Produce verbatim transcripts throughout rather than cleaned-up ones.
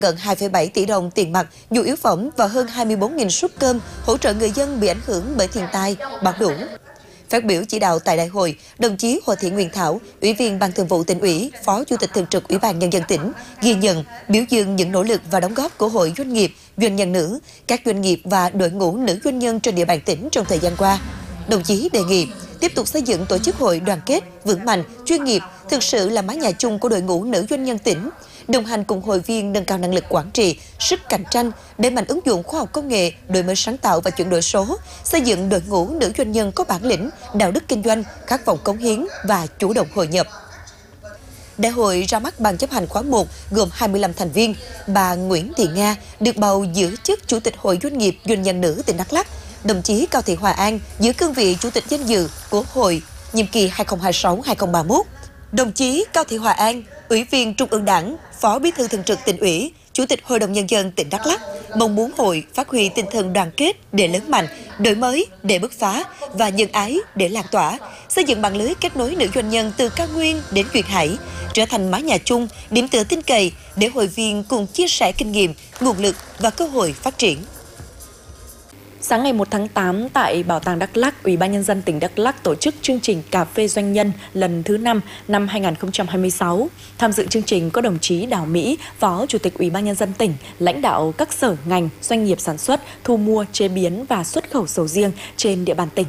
gần hai phẩy bảy tỷ đồng tiền mặt, nhu yếu phẩm và hơn hai mươi bốn nghìn suất cơm hỗ trợ người dân bị ảnh hưởng bởi thiên tai, bão lũ. Phát biểu chỉ đạo tại đại hội, đồng chí Hồ Thị Nguyên Thảo, Ủy viên Ban Thường vụ Tỉnh ủy, Phó Chủ tịch Thường trực Ủy ban Nhân dân tỉnh, ghi nhận, biểu dương những nỗ lực và đóng góp của Hội Doanh nghiệp, Doanh nhân nữ, các doanh nghiệp và đội ngũ nữ doanh nhân trên địa bàn tỉnh trong thời gian qua. Đồng chí đề nghị tiếp tục xây dựng tổ chức hội đoàn kết, vững mạnh, chuyên nghiệp, thực sự là mái nhà chung của đội ngũ nữ doanh nhân tỉnh, đồng hành cùng hội viên nâng cao năng lực quản trị, sức cạnh tranh, đẩy mạnh ứng dụng khoa học công nghệ, đổi mới sáng tạo và chuyển đổi số, xây dựng đội ngũ nữ doanh nhân có bản lĩnh, đạo đức kinh doanh, khát vọng cống hiến và chủ động hội nhập. Đại hội ra mắt Ban chấp hành khóa một gồm hai mươi lăm thành viên. Bà Nguyễn Thị Nga được bầu giữ chức Chủ tịch Hội Doanh nghiệp Doanh nhân nữ tỉnh Đắk Lắk. Đồng chí Cao Thị Hòa An giữ cương vị Chủ tịch danh dự của Hội nhiệm kỳ hai nghìn không trăm hai mươi sáu đến hai nghìn không trăm ba mươi mốt. Đồng chí Cao Thị Hòa An, Ủy viên Trung ương Đảng, Phó Bí thư Thường trực Tỉnh ủy, Chủ tịch Hội đồng Nhân dân tỉnh Đắk Lắk mong muốn hội phát huy tinh thần đoàn kết để lớn mạnh, đổi mới để bứt phá và nhân ái để lan tỏa, xây dựng mạng lưới kết nối nữ doanh nhân từ cao nguyên đến duyên hải, trở thành mái nhà chung, điểm tựa tin cậy để hội viên cùng chia sẻ kinh nghiệm, nguồn lực và cơ hội phát triển. Sáng ngày một tháng tám, tại Bảo tàng Đắk Lắk, Ủy ban Nhân dân tỉnh Đắk Lắk tổ chức chương trình Cà phê Doanh nhân lần thứ năm năm hai nghìn không trăm hai mươi sáu. Tham dự chương trình có đồng chí Đào Mỹ, Phó Chủ tịch Ủy ban Nhân dân tỉnh, lãnh đạo các sở ngành, doanh nghiệp sản xuất, thu mua, chế biến và xuất khẩu sầu riêng trên địa bàn tỉnh.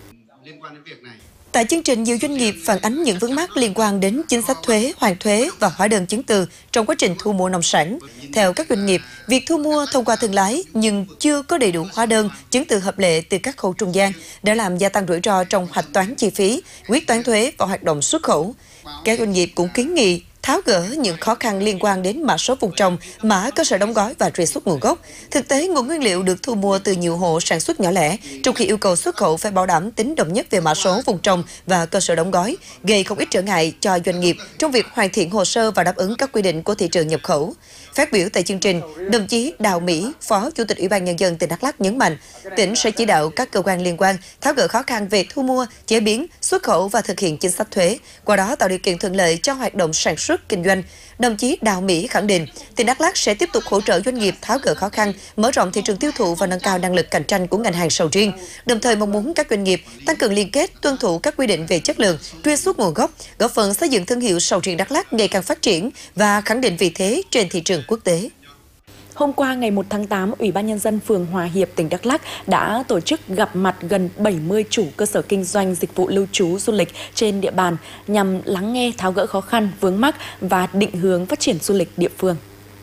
Tại chương trình, nhiều doanh nghiệp phản ánh những vướng mắc liên quan đến chính sách thuế, hoàn thuế và hóa đơn chứng từ trong quá trình thu mua nông sản. Theo các doanh nghiệp, việc thu mua thông qua thương lái nhưng chưa có đầy đủ hóa đơn, chứng từ hợp lệ từ các khâu trung gian đã làm gia tăng rủi ro trong hạch toán chi phí, quyết toán thuế và hoạt động xuất khẩu. Các doanh nghiệp cũng kiến nghị tháo gỡ những khó khăn liên quan đến mã số vùng trồng, mã cơ sở đóng gói và truy xuất nguồn gốc. Thực tế, nguồn nguyên liệu được thu mua từ nhiều hộ sản xuất nhỏ lẻ, trong khi yêu cầu xuất khẩu phải bảo đảm tính đồng nhất về mã số vùng trồng và cơ sở đóng gói, gây không ít trở ngại cho doanh nghiệp trong việc hoàn thiện hồ sơ và đáp ứng các quy định của thị trường nhập khẩu. Phát biểu tại chương trình, đồng chí Đào Mỹ, Phó Chủ tịch Ủy ban Nhân dân tỉnh Đắk Lắk nhấn mạnh, tỉnh sẽ chỉ đạo các cơ quan liên quan tháo gỡ khó khăn về thu mua, chế biến, xuất khẩu và thực hiện chính sách thuế, qua đó tạo điều kiện thuận lợi cho hoạt động sản xuất, kinh doanh. Đồng chí Đào Mỹ khẳng định, tỉnh Đắk Lắk sẽ tiếp tục hỗ trợ doanh nghiệp tháo gỡ khó khăn, mở rộng thị trường tiêu thụ và nâng cao năng lực cạnh tranh của ngành hàng sầu riêng. Đồng thời mong muốn các doanh nghiệp tăng cường liên kết, tuân thủ các quy định về chất lượng, truy xuất nguồn gốc, góp phần xây dựng thương hiệu sầu riêng Đắk Lắk ngày càng phát triển và khẳng định vị thế trên thị trường quốc tế. Hôm qua ngày một tháng tám, Ủy ban Nhân dân phường Hòa Hiệp, tỉnh Đắk Lắk đã tổ chức gặp mặt gần bảy mươi chủ cơ sở kinh doanh dịch vụ lưu trú du lịch trên địa bàn nhằm lắng nghe, tháo gỡ khó khăn, vướng mắc và định hướng phát triển du lịch địa phương.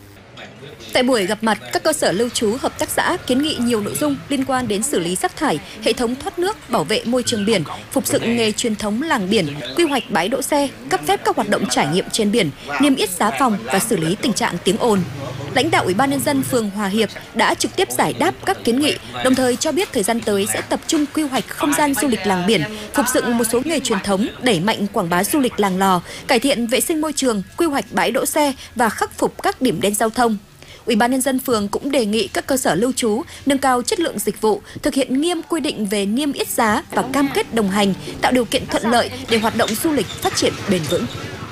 Tại buổi gặp mặt, các cơ sở lưu trú hợp tác xã kiến nghị nhiều nội dung liên quan đến xử lý rác thải, hệ thống thoát nước, bảo vệ môi trường biển, phục dựng nghề truyền thống làng biển, quy hoạch bãi đỗ xe, cấp phép các hoạt động trải nghiệm trên biển, niêm yết giá phòng và xử lý tình trạng tiếng ồn. Lãnh đạo Ủy ban Nhân dân phường Hòa Hiệp đã trực tiếp giải đáp các kiến nghị, đồng thời cho biết thời gian tới sẽ tập trung quy hoạch không gian du lịch làng biển, phục dựng một số nghề truyền thống, đẩy mạnh quảng bá du lịch làng lò, cải thiện vệ sinh môi trường, quy hoạch bãi đỗ xe và khắc phục các điểm đen giao thông. Ủy ban Nhân dân phường cũng đề nghị các cơ sở lưu trú nâng cao chất lượng dịch vụ, thực hiện nghiêm quy định về niêm yết giá và cam kết đồng hành, tạo điều kiện thuận lợi để hoạt động du lịch phát triển bền vững.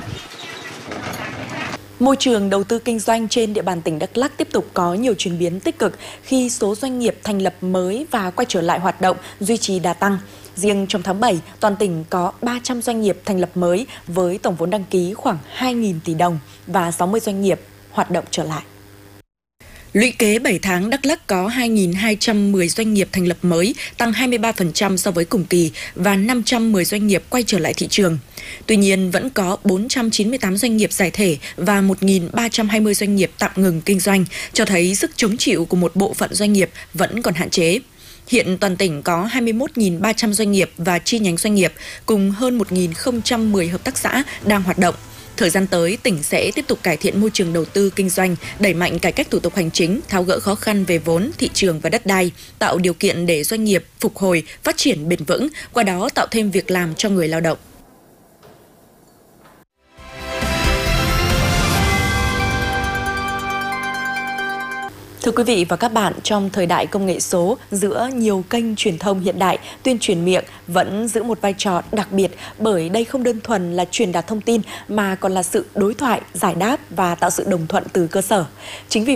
Môi trường đầu tư kinh doanh trên địa bàn tỉnh Đắk Lắk tiếp tục có nhiều chuyển biến tích cực khi số doanh nghiệp thành lập mới và quay trở lại hoạt động duy trì đà tăng. Riêng trong tháng bảy, toàn tỉnh có ba trăm doanh nghiệp thành lập mới với tổng vốn đăng ký khoảng hai nghìn tỷ đồng và sáu mươi doanh nghiệp hoạt động trở lại. Lũy kế bảy tháng, Đắk Lắk có hai nghìn hai trăm mười doanh nghiệp thành lập mới, tăng hai mươi ba phần trăm so với cùng kỳ và năm trăm mười doanh nghiệp quay trở lại thị trường. Tuy nhiên, vẫn có bốn trăm chín mươi tám doanh nghiệp giải thể và một nghìn ba trăm hai mươi doanh nghiệp tạm ngừng kinh doanh, cho thấy sức chống chịu của một bộ phận doanh nghiệp vẫn còn hạn chế. Hiện toàn tỉnh có hai mươi mốt nghìn ba trăm doanh nghiệp và chi nhánh doanh nghiệp cùng hơn một nghìn không trăm mười hợp tác xã đang hoạt động. Thời gian tới, tỉnh sẽ tiếp tục cải thiện môi trường đầu tư kinh doanh, đẩy mạnh cải cách thủ tục hành chính, tháo gỡ khó khăn về vốn, thị trường và đất đai, tạo điều kiện để doanh nghiệp phục hồi, phát triển bền vững, qua đó tạo thêm việc làm cho người lao động. Thưa quý vị và các bạn, trong thời đại công nghệ số, giữa nhiều kênh truyền thông hiện đại, tuyên truyền miệng vẫn giữ một vai trò đặc biệt bởi đây không đơn thuần là truyền đạt thông tin mà còn là sự đối thoại, giải đáp và tạo sự đồng thuận từ cơ sở. Chính vì